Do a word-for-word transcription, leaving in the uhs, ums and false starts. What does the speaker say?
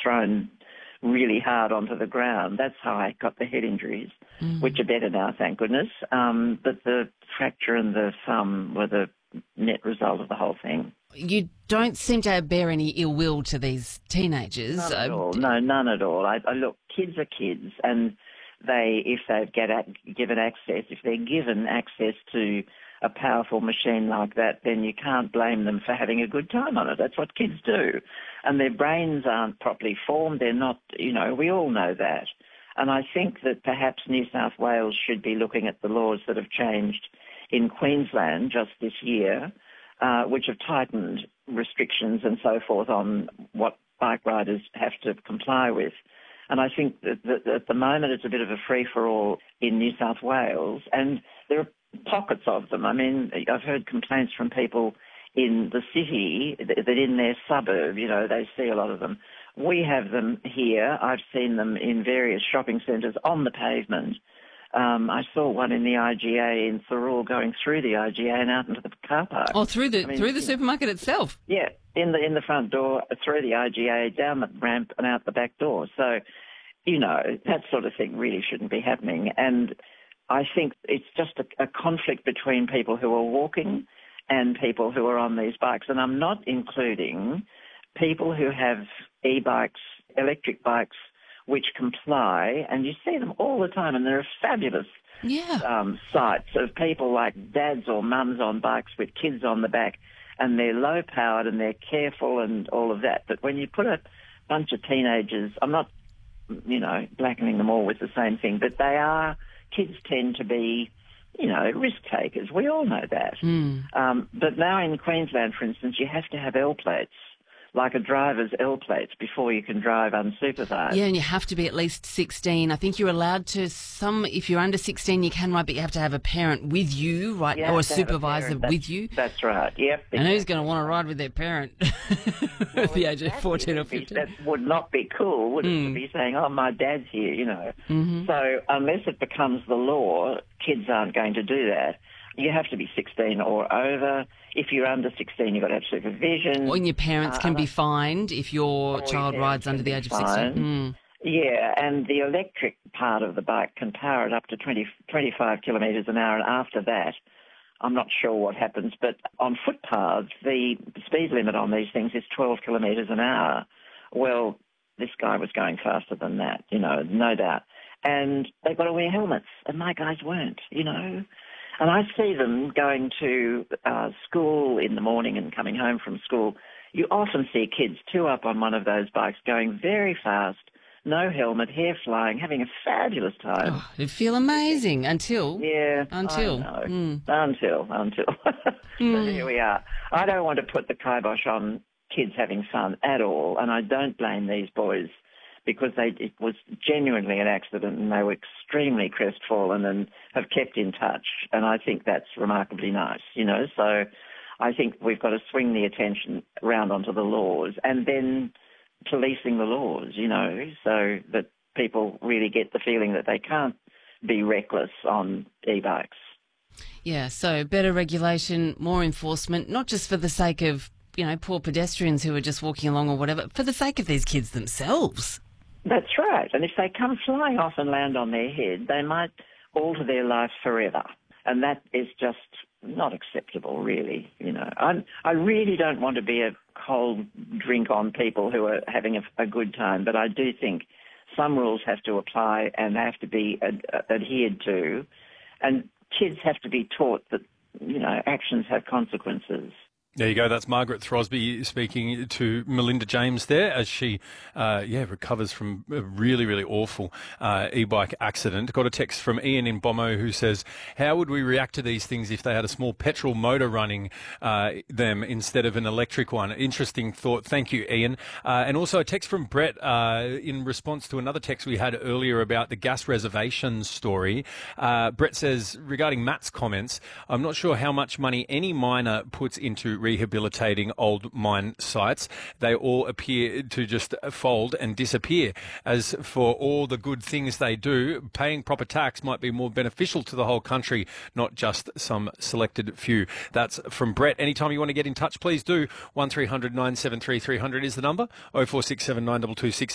thrown really hard onto the ground. That's how I got the head injuries, mm. which are better now, thank goodness. Um, but the fracture and the thumb were the net result of the whole thing. You don't seem to bear any ill will to these teenagers. None at uh, all. No, none at all. I, I look, kids are kids, and they, if they get given access, if they're given access to a powerful machine like that, then you can't blame them for having a good time on it. That's what kids do. And their brains aren't properly formed. They're not, you know, we all know that. And I think that perhaps New South Wales should be looking at the laws that have changed in Queensland just this year, uh, which have tightened restrictions and so forth on what bike riders have to comply with. And I think that, that at the moment it's a bit of a free-for-all in New South Wales, and there are pockets of them. I mean, I've heard complaints from people in the city that in their suburb, you know, they see a lot of them. We have them here. I've seen them in various shopping centres on the pavement. Um, I saw one in the I G A in Thurrool going through the I G A and out into the car park. Oh, through the I mean, through the supermarket itself? Yeah, in the in the front door, through the I G A, down the ramp and out the back door. So, you know, that sort of thing really shouldn't be happening. And I think it's just a, a conflict between people who are walking and people who are on these bikes. And I'm not including people who have e-bikes, electric bikes, which comply, and you see them all the time, and there are fabulous yeah. um, sites of people like dads or mums on bikes with kids on the back, and they're low-powered and they're careful and all of that. But when you put a bunch of teenagers, I'm not, you know, blackening them all with the same thing, but they are, kids tend to be, you know, risk takers. We all know that. Mm. Um, but now in Queensland, for instance, you have to have L plates, like a driver's L plates, before you can drive unsupervised. Yeah, and you have to be at least sixteen. I think you're allowed to, some, if you're under sixteen, you can ride, but you have to have a parent with you, right, You or a have to have a supervisor parent. That's- with you. That's right, yep. And who's going to want to ride with their parent at the age of fourteen or fifteen? That would not be cool, would it, Mm. to be saying, oh, my dad's here, you know. Mm-hmm. So unless it becomes the law, kids aren't going to do that. You have to be sixteen or over. If you're under sixteen, you've got to have supervision. Or your parents Uh, can and be I- fined if your Or your child parents rides can under the be age of sixteen. fined. Mm. Yeah, and the electric part of the bike can power it up to twenty, twenty-five kilometres an hour, and after that, I'm not sure what happens, but on footpaths, the speed limit on these things is twelve kilometres an hour. Well, this guy was going faster than that, you know, no doubt. And they've got to wear helmets, and my guys weren't, you know. And I see them going to uh, school in the morning and coming home from school. You often see kids two up on one of those bikes going very fast, no helmet, hair flying, having a fabulous time. Oh, it'd feel amazing until... Yeah, Until. I know. Mm. Until, until. So Mm. here we are. I don't want to put the kibosh on kids having fun at all, and I don't blame these boys because they it was genuinely an accident and they were extremely crestfallen and have kept in touch, and I think that's remarkably nice, you know. So I think we've got to swing the attention round onto the laws and then policing the laws, you know, so that people really get the feeling that they can't be reckless on e-bikes. Yeah, so better regulation, more enforcement, not just for the sake of, you know, poor pedestrians who are just walking along or whatever, for the sake of these kids themselves. That's right. And if they come flying off and land on their head, they might alter their life forever. And that is just not acceptable, really. You know, I I really don't want to be a cold drink on people who are having a, a good time, but I do think some rules have to apply and they have to be ad, adhered to. And kids have to be taught that, you know, actions have consequences. There you go. That's Margaret Throsby speaking to Melinda James there as she, uh, yeah, recovers from a really, really awful uh, e-bike accident. Got a text from Ian in Bommo who says, how would we react to these things if they had a small petrol motor running uh, them instead of an electric one? Interesting thought. Thank you, Ian. Uh, and also a text from Brett uh, in response to another text we had earlier about the gas reservation story. Uh, Brett says, regarding Matt's comments, I'm not sure how much money any miner puts into rehabilitating old mine sites. They all appear to just fold and disappear. As for all the good things they do, paying proper tax might be more beneficial to the whole country, not just some selected few. That's from Brett. Anytime you want to get in touch, please do. one three hundred nine seven three three hundred is the number. oh four six seven nine two two six